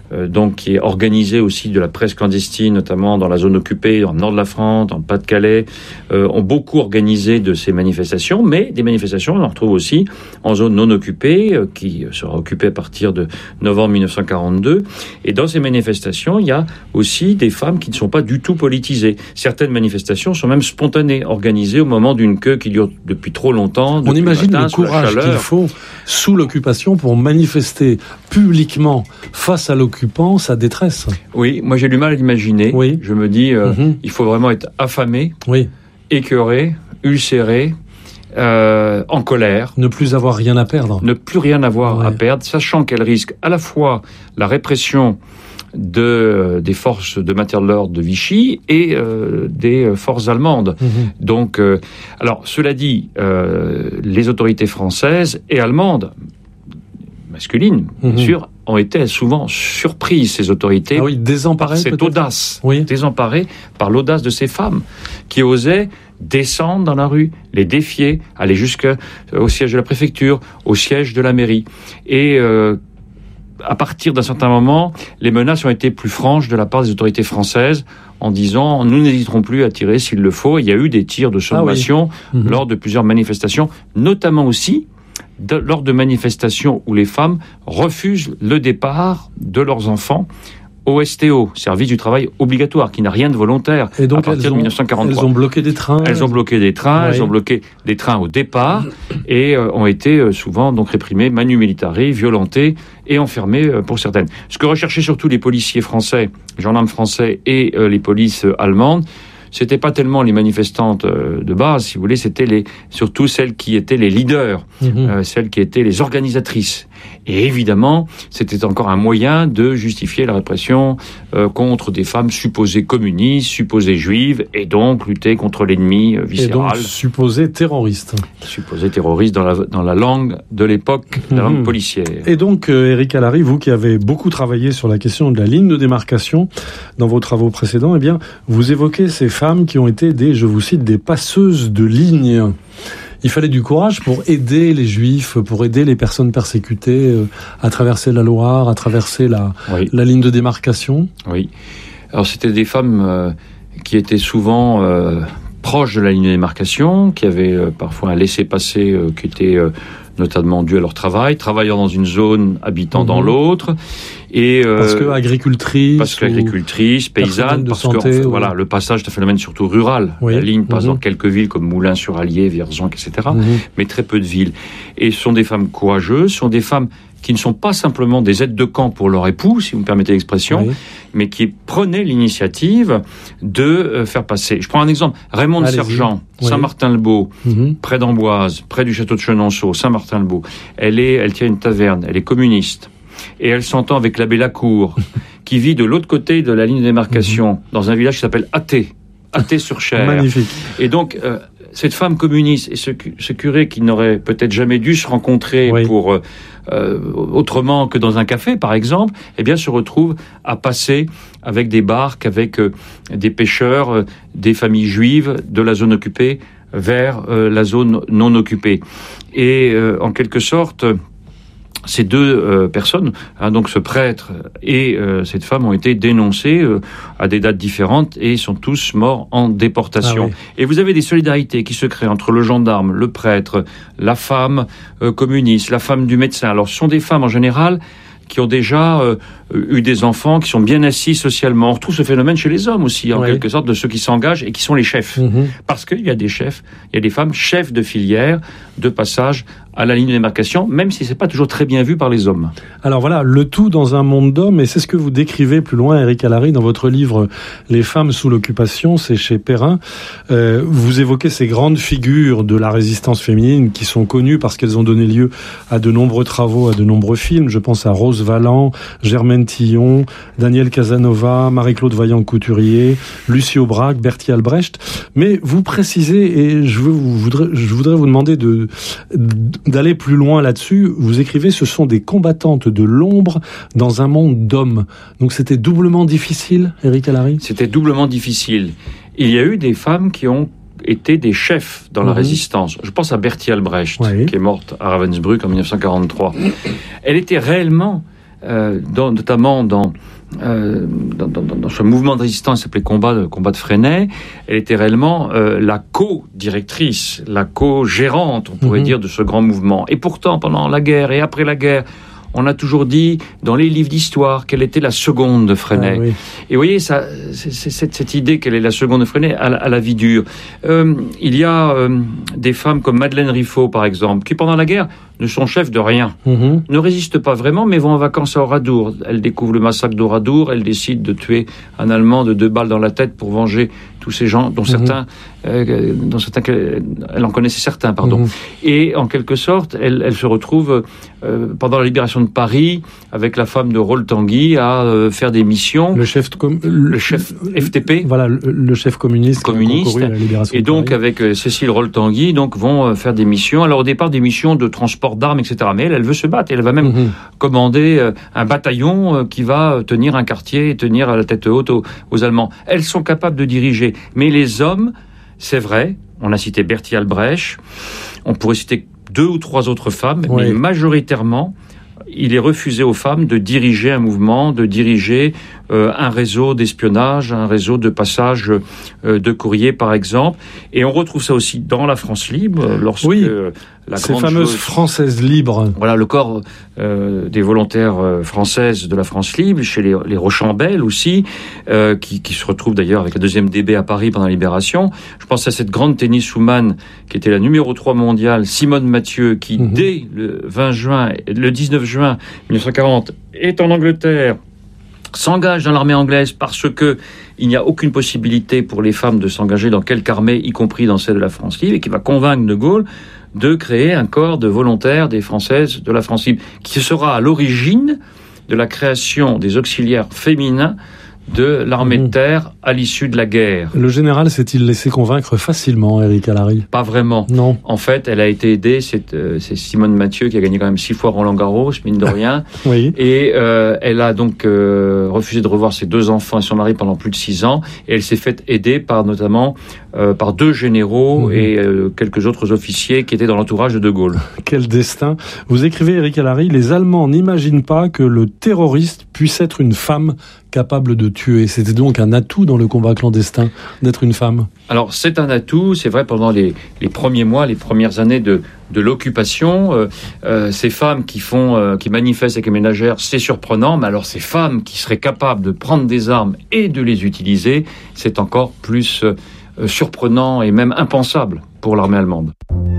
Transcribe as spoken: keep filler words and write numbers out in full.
euh, donc qui est organisée aussi de la presse clandestine, notamment dans la zone occupée, dans le nord de la France, dans le Pas-de-Calais, euh, ont beaucoup organisé de ces manifestations, mais des manifestations, on en retrouve aussi en zone non occupée, euh, qui sera occupée à partir de novembre mille neuf cent quarante-deux. Et dans ces manifestations, il y a aussi des femmes qui ne sont pas du tout politisées. Certaines manifestations sont même spontanées, organisées au moment d'une queue qui dure depuis trop longtemps. On imagine matin, le courage qu'il faut sous l'occupation pour manifester publiquement face à l'occupant sa détresse. Oui, moi j'ai du mal à l'imaginer. Oui. Je me dis, euh, mm-hmm. il faut vraiment être affamé, oui. écœuré, ulcéré, euh, en colère. Ne plus avoir rien à perdre. Ne plus rien avoir ouais. à perdre, sachant qu'elle risque à la fois la répression de, des forces de maintien de l'ordre de Vichy et euh, des forces allemandes. Mmh. Donc, euh, alors, cela dit, euh, les autorités françaises et allemandes, masculines, mmh. bien sûr, ont été souvent surprises, ces autorités, ah oui, désemparées, par cette peut-être. audace, oui. désemparées par l'audace de ces femmes qui osaient descendre dans la rue, les défier, aller jusqu'au siège de la préfecture, au siège de la mairie. Et euh, à partir d'un certain moment, les menaces ont été plus franches de la part des autorités françaises en disant « nous n'hésiterons plus à tirer s'il le faut ». Il y a eu des tirs de sommation ah oui. mmh. lors de plusieurs manifestations, notamment aussi de, lors de manifestations où les femmes refusent le départ de leurs enfants au S T O, service du travail obligatoire, qui n'a rien de volontaire. Et donc à partir elles ont, de mille neuf cent quarante-trois. Elles ont bloqué des trains. Elles ont bloqué des trains, oui. elles ont bloqué des trains au départ et euh, ont été euh, souvent donc réprimées, manu militari, violentées et enfermées euh, pour certaines. Ce que recherchaient surtout les policiers français, les gendarmes français et euh, les polices euh, allemandes, c'était pas tellement les manifestantes euh, de base, si vous voulez, c'était les, surtout celles qui étaient les leaders, mmh. euh, celles qui étaient les organisatrices. Et évidemment, c'était encore un moyen de justifier la répression euh, contre des femmes supposées communistes, supposées juives, et donc lutter contre l'ennemi euh, viscéral. Et donc supposées terroristes. Supposées terroristes dans la, dans la langue de l'époque, la mmh. langue policière. Et donc, euh, Éric Allary, vous qui avez beaucoup travaillé sur la question de la ligne de démarcation dans vos travaux précédents, eh bien, vous évoquez ces femmes qui ont été des, je vous cite, des passeuses de ligne. Il fallait du courage pour aider les Juifs, pour aider les personnes persécutées euh, à traverser la Loire, à traverser la, oui. la ligne de démarcation. Oui. Alors, c'était des femmes euh, qui étaient souvent euh, proches de la ligne de démarcation, qui avaient euh, parfois un laissez-passer euh, qui était euh, notamment dû à leur travail, travaillant dans une zone, habitant mmh. dans l'autre. Et, euh, parce que agricultrice, parce que agricultrice, paysanne, parce santé, que ou... voilà, le passage est un phénomène surtout rural. Oui. La ligne passe mmh. dans quelques villes comme Moulins-sur-Allier, Vierzon, et cetera, mmh. mais très peu de villes. Et ce sont des femmes courageuses, ce sont des femmes qui ne sont pas simplement des aides de camp pour leur époux, si vous me permettez l'expression, oui. mais qui prenaient l'initiative de euh, faire passer. Je prends un exemple. Raymond de Sergent, oui. Saint-Martin-le-Beau, mmh. près d'Amboise, près du château de Chenonceau, Saint-Martin-le-Beau. Elle est, elle tient une taverne, elle est communiste. Et elle s'entend avec l'abbé Lacour, qui vit de l'autre côté de la ligne de démarcation, mmh. dans un village qui s'appelle Athée, Athée-sur-Cher. Magnifique. Et donc, euh, cette femme communiste et ce, ce curé qui n'aurait peut-être jamais dû se rencontrer oui. pour euh, euh, autrement que dans un café, par exemple, eh bien, se retrouve à passer avec des barques, avec euh, des pêcheurs, euh, des familles juives de la zone occupée vers euh, la zone non occupée. Et euh, en quelque sorte, ces deux euh, personnes, hein, donc ce prêtre et euh, cette femme, ont été dénoncés euh, à des dates différentes et sont tous morts en déportation. Ah oui. Et vous avez des solidarités qui se créent entre le gendarme, le prêtre, la femme euh, communiste, la femme du médecin. Alors ce sont des femmes en général qui ont déjà euh, eu des enfants, qui sont bien assis socialement. On retrouve ce phénomène chez les hommes aussi, en oui. quelque sorte, de ceux qui s'engagent et qui sont les chefs. Mmh. Parce qu'il y a des chefs, il y a des femmes chefs de filière, de passage à la ligne de démarcation, même si c'est pas toujours très bien vu par les hommes. Alors voilà, le tout dans un monde d'hommes, et c'est ce que vous décrivez plus loin, Éric Allary, dans votre livre « Les femmes sous l'occupation », c'est chez Perrin. Euh, vous évoquez ces grandes figures de la résistance féminine qui sont connues parce qu'elles ont donné lieu à de nombreux travaux, à de nombreux films. Je pense à Rose Valland, Germaine Tillon, Daniel Casanova, Marie-Claude Vaillant-Couturier, Lucie Aubrac, Bertie Albrecht. Mais vous précisez, et je, veux, vous voudrais, je voudrais vous demander de, d'aller plus loin là-dessus. Vous écrivez, ce sont des combattantes de l'ombre dans un monde d'hommes. Donc c'était doublement difficile, Éric Allary ? C'était doublement difficile. Il y a eu des femmes qui ont été des chefs dans mmh. la résistance. Je pense à Bertie Albrecht, oui. qui est morte à Ravensbrück en dix-neuf cent quarante-trois. Elle était réellement euh, dans, notamment dans, euh, dans, dans, dans ce mouvement de résistance qui s'appelait combat de, combat de Freinet. Elle était réellement euh, la co-directrice, la co-gérante, on pourrait mmh. dire, de ce grand mouvement. Et pourtant, pendant la guerre et après la guerre, on a toujours dit, dans les livres d'histoire, qu'elle était la seconde de Freinet. Ah, oui. Et vous voyez, ça, c'est, c'est, cette, cette idée qu'elle est la seconde de Freinet à la, à la vie dure. Euh, il y a euh, des femmes comme Madeleine Riffaut, par exemple, qui, pendant la guerre, ne sont chefs de rien, mmh. ne résistent pas vraiment, mais vont en vacances à Oradour. Elle découvre le massacre d'Oradour, elle décide de tuer un Allemand de deux balles dans la tête pour venger tous ces gens, dont mmh. certains, euh, dont certains, elle en connaissait certains, pardon. Mmh. Et en quelque sorte, elle, elle se retrouve euh, pendant la libération de Paris avec la femme de Rol-Tanguy à euh, faire des missions. Le chef, com- le chef F T P. Voilà, le, le chef communiste. Communiste. À la libération et de donc Paris. avec euh, Cécile Rol-Tanguy, donc vont euh, faire des missions. Alors au départ, des missions de transport d'armes, et cetera. Mais elle, elle veut se battre. Et elle va même mmh. commander euh, un bataillon euh, qui va tenir un quartier et tenir la tête haute aux, aux Allemands. Elles sont capables de diriger. Mais les hommes, c'est vrai, on a cité Bertie Albrecht, on pourrait citer deux ou trois autres femmes, oui. mais majoritairement, il est refusé aux femmes de diriger un mouvement, de diriger euh, un réseau d'espionnage, un réseau de passage euh, de courrier, par exemple. Et on retrouve ça aussi dans la France libre, lorsque oui. euh, la Ces grande fameuses chose, Françaises libres. Voilà, le corps euh, des volontaires euh, françaises de la France libre, chez les, les Rochambeau aussi, euh, qui, qui se retrouvent d'ailleurs avec la deuxième D B à Paris pendant la Libération. Je pense à cette grande tenniswoman qui était la numéro trois mondiale, Simone Mathieu, qui mmh. dès le vingt juin, le dix-neuf juin mille neuf cent quarante, est en Angleterre, s'engage dans l'armée anglaise parce que il n'y a aucune possibilité pour les femmes de s'engager dans quelque armée, y compris dans celle de la France libre, et qui va convaincre De Gaulle de créer un corps de volontaires des Françaises de la France libre, qui sera à l'origine de la création des auxiliaires féminins de l'armée mmh. de terre à l'issue de la guerre. Le général s'est-il laissé convaincre facilement, Éric Alary ? Pas vraiment. Non. En fait, elle a été aidée, c'est, euh, c'est Simone Mathieu qui a gagné quand même six fois Roland-Garros, mine de rien. oui. Et euh, elle a donc euh, refusé de revoir ses deux enfants et son mari pendant plus de six ans. Et elle s'est faite aider par notamment euh, par deux généraux mmh. et euh, quelques autres officiers qui étaient dans l'entourage de De Gaulle. Quel destin. Vous écrivez, Éric Alary, les Allemands n'imaginent pas que le terroriste puisse être une femme capable de tuer. C'était donc un atout dans le combat clandestin d'être une femme. Alors c'est un atout, c'est vrai, pendant les, les premiers mois, les premières années de, de l'occupation, euh, euh, ces femmes qui font, euh, qui manifestent avec les ménagères, c'est surprenant, mais alors ces femmes qui seraient capables de prendre des armes et de les utiliser, c'est encore plus euh, surprenant et même impensable pour l'armée allemande.